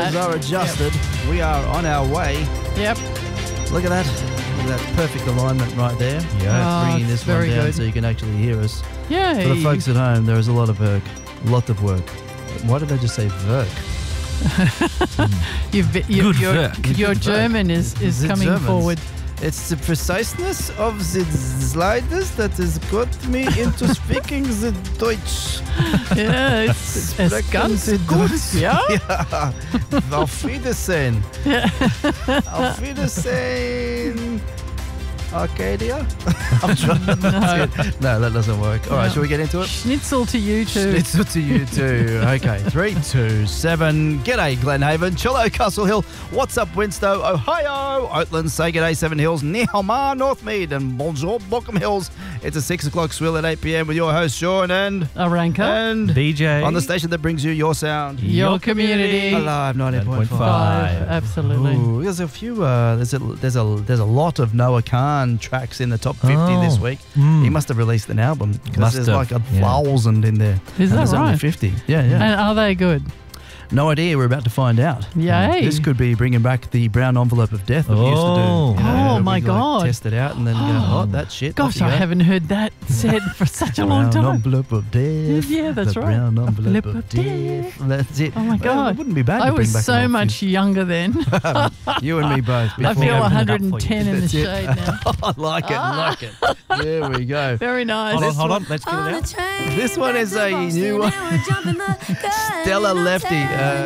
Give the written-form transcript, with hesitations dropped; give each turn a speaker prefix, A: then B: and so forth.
A: buttons are adjusted.
B: Yep.
A: We are on our way.
B: Yep.
A: Look at that. Look at that perfect alignment right there.
B: Yeah.
A: Bringing
B: Oh,
A: this
B: it's
A: one
B: very
A: down
B: good.
A: so you can actually hear us.
B: Yay.
A: For the folks at home, there is a lot of work. Lot of work. Why did they just say work?
B: Your German is
A: The
B: coming
A: Germans.
B: forward.
A: It's the preciseness of the sliders that has got me into speaking the Deutsch.
B: Yeah, it's ganz gut, ja?
A: Ja. Auf Wiedersehen. Auf Wiedersehen. Arcadia? I'm trying. No, that doesn't work. All right, shall we get into it?
B: Schnitzel to you too.
A: Schnitzel to you too. Okay, 3, 2, 7. G'day, Glenhaven. Chillo, Castle Hill. What's up, Winstow, Ohio? Oatlands, say g'day, Seven Hills. Ni hao ma, Northmead. And bonjour, Bockham Hills. It's a 6 o'clock swill at 8 p.m. with your host, Sean and
B: Aranka.
A: And
C: BJ.
A: on the station that brings you your sound.
B: Your community.
A: Alive 90.5.
B: 5. Absolutely.
A: Ooh, there's a few. There's a lot of Noah Khan tracks in the top 50 this week. He must have released an album because there's like 1,000 in there.
B: Is that
A: there's only
B: right?
A: 50. Yeah.
B: And are they good?
A: No idea. We're about to find out.
B: Yay.
A: This could be bringing back the brown envelope of death that we used to do.
C: Oh.
B: Oh, my God.
A: Test it out and then go, that shit.
B: Gosh,
A: off you
B: I
A: go.
B: haven't heard that said for such a long
A: Brown
B: time.
A: envelope of death.
B: Yeah, that's
A: the
B: right.
A: Brown envelope
B: Envelope
A: of
B: of
A: death. That's it.
B: Oh my
A: Well,
B: God.
A: it wouldn't be bad
B: I
A: to bring
B: was
A: back
B: so
A: an old
B: much younger then.
A: few. You and me both.
B: I
A: before.
B: feel
C: open it up for
B: 110
C: you.
B: in the
A: That's it.
B: shade now.
A: I like it. Like it. There we go.
B: Very nice.
C: Hold on. Let's get it out.
A: This one is a new one. Stella Lefty.